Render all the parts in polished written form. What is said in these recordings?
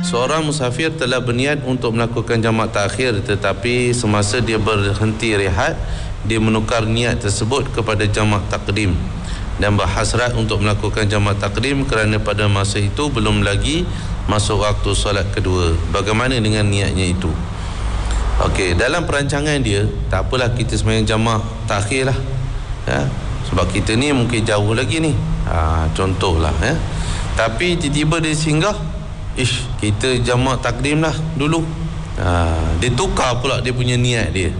Seorang musafir telah berniat untuk melakukan jamak takhir, tetapi semasa dia berhenti rehat, dia menukar niat tersebut kepada jamak takdim dan berhasrat untuk melakukan jamak takdim kerana pada masa itu belum lagi masuk waktu solat kedua. Bagaimana dengan niatnya itu? Okey, dalam perancangan dia, tak apalah kita sembahyang jamak takhir lah, ya? Sebab kita ni mungkin jauh lagi ni, contohlah, ya? Tapi tiba-tiba dia singgah, kita jamak takdim lah dulu. Dia tukar pula dia punya niat dia.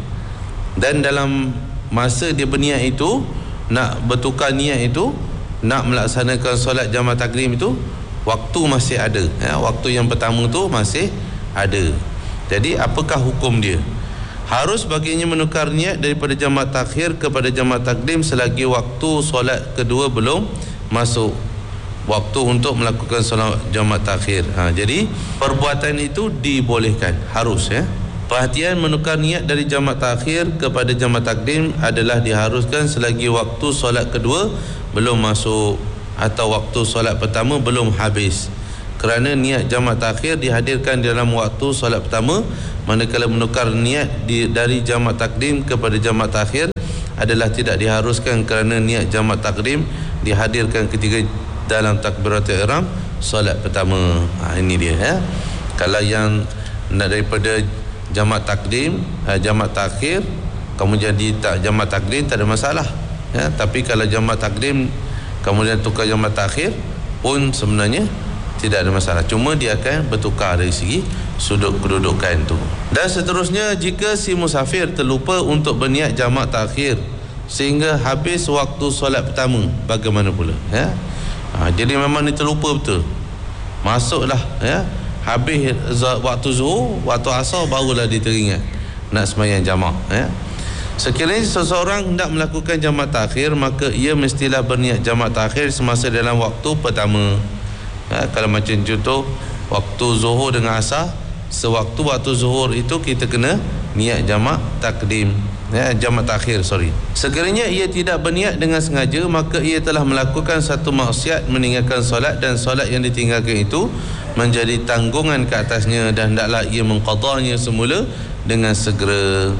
Dan dalam masa dia berniat itu, nak bertukar niat itu, nak melaksanakan solat jamak takdim itu, waktu masih ada, ya? Waktu yang pertama tu masih ada. Jadi apakah hukum dia? Harus baginya menukar niat daripada jamak takhir kepada jamak takdim selagi waktu solat kedua belum masuk waktu untuk melakukan solat jamak takhir. Jadi perbuatan itu dibolehkan, harus, ya. Perhatian, menukar niat dari jamak takhir kepada jamak takdim adalah diharuskan selagi waktu solat kedua belum masuk atau waktu solat pertama belum habis. Kerana niat jamak takhir dihadirkan dalam waktu solat pertama, manakala menukar niat dari jamak takdim kepada jamak takhir adalah tidak diharuskan kerana niat jamak takdim dihadirkan ketika dalam takbiratul ihram solat pertama. Ini dia, ya. Kalau yang nak daripada jamak takdim, jamak takhir, kemudian tak jamak takdim, tak ada masalah, ya. Tapi kalau jamak takdim kemudian tukar jamak takhir pun sebenarnya tidak ada masalah, cuma dia akan bertukar dari segi sudut kedudukan tu. Dan seterusnya, jika si musafir terlupa untuk berniat jamak takhir sehingga habis waktu solat pertama, bagaimana pula, ya? Jadi memang dia terlupa betul, masuklah, ya, habis waktu zuhur, waktu asar, barulah dia teringat nak sembahyang jamak, ya. Sekiranya seseorang hendak melakukan jamak takhir, maka ia mestilah berniat jamak takhir semasa dalam waktu pertama. Kalau macam contoh waktu zuhur dengan asar, sewaktu waktu zuhur itu kita kena niat jamak takdim, ya, jamak takhir, Sekiranya ia tidak berniat dengan sengaja, maka ia telah melakukan satu maksiat meninggalkan solat, dan solat yang ditinggalkan itu menjadi tanggungan ke atasnya, dan hendaklah ia mengqadanya semula dengan segera.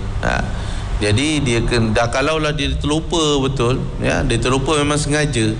Jadi dia dah, kalaulah dia terlupa betul, ya, dia terlupa memang sengaja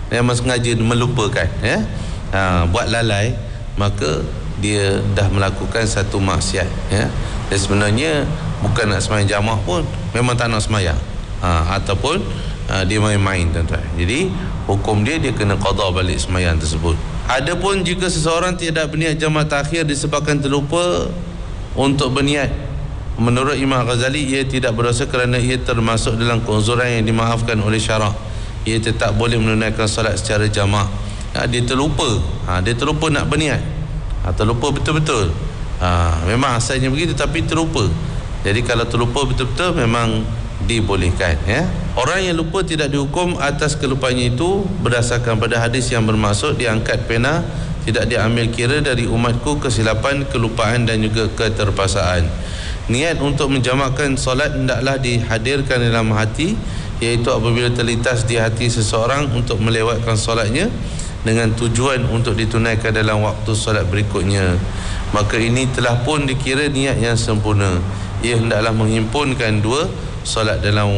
melupakan, ya, buat lalai, maka dia dah melakukan satu maksiat, ya. Dan sebenarnya bukan nak sembahyang jamak pun, memang tak nak sembahyang, ataupun dia main-main, tuan-tuan. Jadi hukum dia kena qada balik sembahyang tersebut. Adapun jika seseorang tidak berniat jamak takhir disebabkan terlupa untuk berniat, menurut Imam Ghazali ia tidak berdosa kerana ia termasuk dalam keuzuran yang dimaafkan oleh syarak. Ia tetap boleh menunaikan solat secara jamak. Dia terlupa, dia terlupa nak berniat, terlupa betul-betul, memang asalnya begitu tapi terlupa. Jadi kalau terlupa betul-betul memang dibolehkan, ya. Orang yang lupa tidak dihukum atas kelupaannya itu berdasarkan pada hadis yang bermaksud diangkat pena tidak diambil kira dari umatku kesilapan, kelupaan dan juga keterpaksaan. Niat untuk menjamakkan solat hendaklah dihadirkan dalam hati, iaitu apabila terlintas di hati seseorang untuk melewatkan solatnya dengan tujuan untuk ditunaikan dalam waktu solat berikutnya, maka ini telah pun dikira niat yang sempurna. Ia hendaklah menghimpunkan dua solat dalam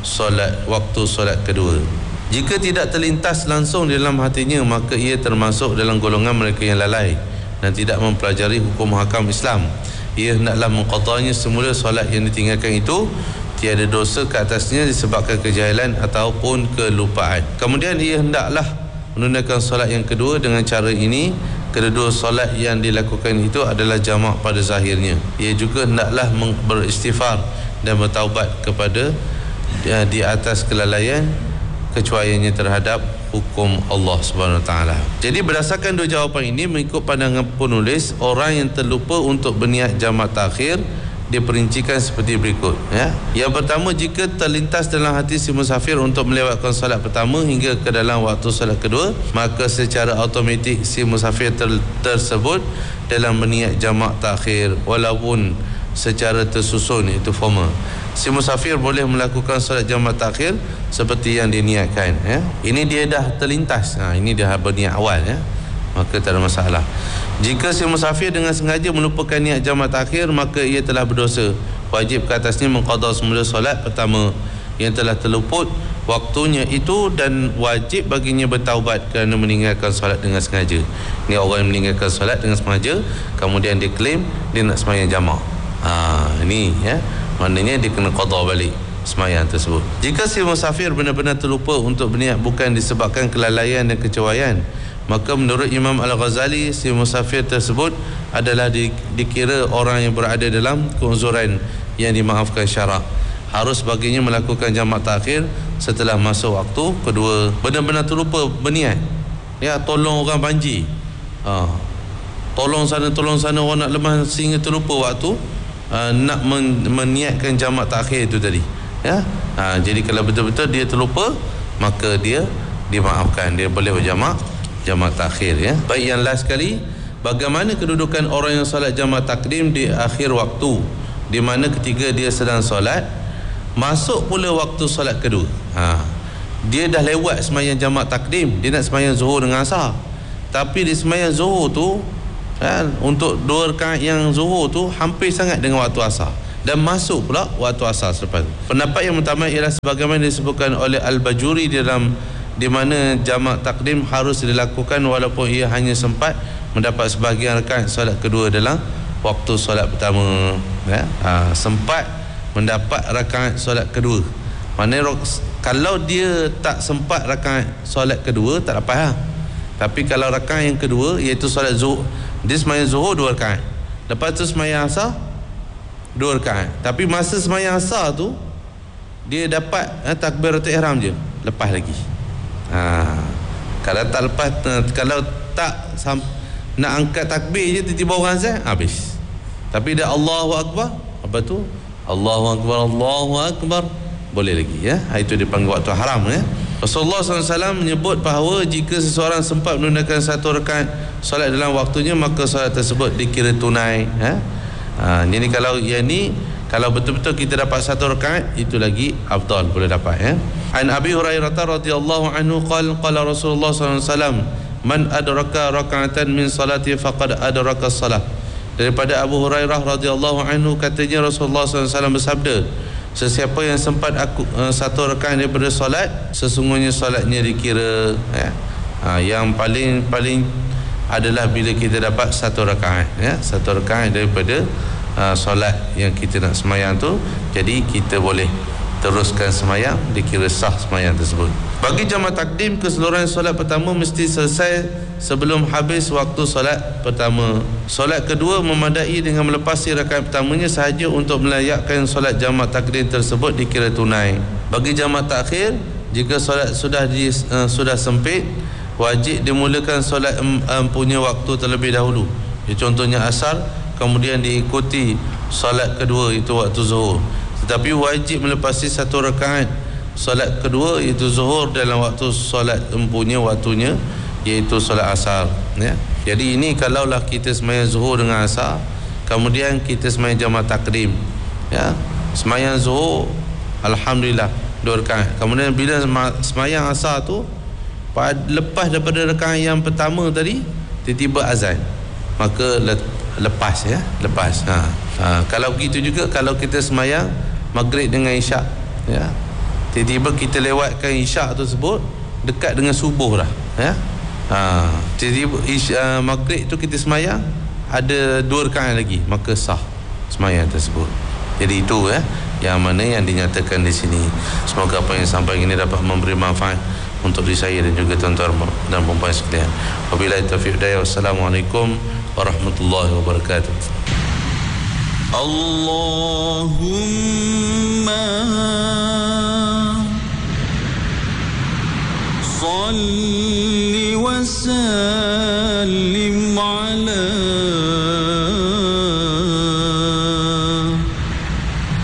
waktu solat kedua. Jika tidak terlintas langsung di dalam hatinya, maka ia termasuk dalam golongan mereka yang lalai dan tidak mempelajari hukum hakam Islam. Ia hendaklah mengqadanya semula solat yang ditinggalkan itu, tiada dosa ke atasnya disebabkan kejahilan ataupun kelupaan. Kemudian ia hendaklah menunaikan solat yang kedua dengan cara ini. Kedua solat yang dilakukan itu adalah jamak pada zahirnya. Ia juga hendaklah beristighfar dan bertaubat kepada di atas kelalaian kecuaiannya terhadap hukum Allah Subhanahu Wa Taala. Jadi berdasarkan dua jawapan ini, mengikut pandangan penulis, orang yang terlupa untuk berniat jamak takhir diperincikan seperti berikut, ya. Yang pertama, jika terlintas dalam hati si musafir untuk melewatkan solat pertama hingga ke dalam waktu solat kedua, maka secara automatik si musafir tersebut dalam berniat jamak takhir walaupun secara tersusun, itu formal. Si musafir boleh melakukan solat jamak takhir seperti yang diniatkan, ya. Ini dia dah terlintas, ini dah berniat awal, ya. maka tak ada masalah. Jika si musafir dengan sengaja melupakan niat jamak takhir, maka ia telah berdosa. Wajib ke atasnya mengqada semula solat pertama yang telah terluput waktunya itu, dan wajib baginya bertaubat kerana meninggalkan solat dengan sengaja. Ini orang yang meninggalkan solat dengan sengaja, kemudian dia klaim dia nak sembahyang jamak. Ini ya, maknanya dia kena qada balik sembahyang tersebut. Jika si musafir benar-benar terlupa untuk berniat bukan disebabkan kelalaian dan kecewayan, maka menurut Imam Al-Ghazali, si musafir tersebut adalah dikira orang yang berada dalam keuzuran yang dimaafkan syarak. Harus baginya melakukan jamak takhir setelah masuk waktu kedua. Benar-benar terlupa berniat, ya, tolong orang banjir, tolong sana orang nak lemah sehingga terlupa waktu nak meniatkan jamak takhir itu tadi, ya. Jadi kalau betul-betul dia terlupa, maka dia dimaafkan, dia boleh berjamak takhir, ya. Baik, yang last sekali, bagaimana kedudukan orang yang solat jamak takdim di akhir waktu, di mana ketika dia sedang solat masuk pula waktu solat kedua. Dia dah lewat sembahyang jamak takdim, dia nak sembahyang zuhur dengan asar, tapi di sembahyang zuhur tu untuk 2 rakaat yang zuhur tu hampir sangat dengan waktu asar, dan masuk pula waktu asar selepas. Pendapat yang utama ialah sebagaimana disebutkan oleh Al-Bajuri di mana jamak takdim harus dilakukan walaupun ia hanya sempat mendapat sebahagian rakaat solat kedua dalam waktu solat pertama, ya. Sempat mendapat rakaat solat kedua, maknanya kalau dia tak sempat rakaat solat kedua tak dapat, tapi kalau rakaat yang kedua iaitu solat zuhur, dia sembahyang zuhur 2 rakaat, lepas tu sembahyang asar 2 rakaat, tapi masa sembahyang asar tu dia dapat takbiratul ihram je, lepas lagi. Kalau tak lepas, kalau tak nak angkat takbir je tiba-tiba orang azan, habis. Tapi dah Allahu Akbar, apa tu? Allahu Akbar, boleh lagi, ya. Itu dipanggil waktu haram, ya. Rasulullah SAW menyebut bahawa jika seseorang sempat menunaikan 1 rakaat solat dalam waktunya, maka solat tersebut dikira tunai, ya. Jadi kalau yang ni, kalau betul-betul kita dapat 1 rakaat, itu lagi afdal, boleh dapat, ya. An Abi Hurairah radhiyallahu anhu qala Rasulullah SAW, man adraka raka'atan min salati faqad adraka as-salah. Daripada Abu Hurairah radhiyallahu anhu, katanya Rasulullah SAW bersabda, sesiapa yang sempat 1 rakaat daripada solat, sesungguhnya solatnya dikira, ya. Yang paling adalah bila kita dapat 1 rakaat, ya, 1 rakaat daripada solat yang kita nak sembahyang tu, jadi kita boleh teruskan sembahyang, dikira sah sembahyang tersebut. Bagi jamak takdim, keseluruhan solat pertama mesti selesai sebelum habis waktu solat pertama. Solat kedua memadai dengan melepasi rakaat pertamanya sahaja untuk melayakkan solat jamak takdim tersebut dikira tunai. Bagi jamak takhir, jika solat sudah sempit, wajib dimulakan solat punya waktu terlebih dahulu. Contohnya asar, kemudian diikuti solat kedua itu waktu zuhur. Tetapi wajib melepasi 1 rakaat solat kedua iaitu zuhur dalam waktu solat empunya waktunya, iaitu solat asar, ya. Jadi ini kalaulah kita sembahyang zuhur dengan asar, kemudian kita sembahyang jamak takdim, ya. Sembahyang zuhur alhamdulillah 2 rakaat, kemudian bila sembahyang asar tu lepas daripada rakaat yang pertama tadi tiba-tiba azan, maka lepas, ya, lepas. Kalau begitu juga kalau kita sembahyang maghrib dengan isyak, ya, tiba-tiba kita lewatkan isyak tersebut dekat dengan subuh dah, ya. Tiba-tiba maghrib tu kita sembahyang ada 2 rakaat lagi, maka sah sembahyang tersebut. Jadi itu, ya, yang mana yang dinyatakan di sini. Semoga apa yang sampai ini dapat memberi manfaat untuk diri saya dan juga tuan-tuan dan puan-puan sekalian. Wabillahi taufiq hidayah. Wassalamualaikum warahmatullahi wabarakatuh. Allahumma salli wa sallim ala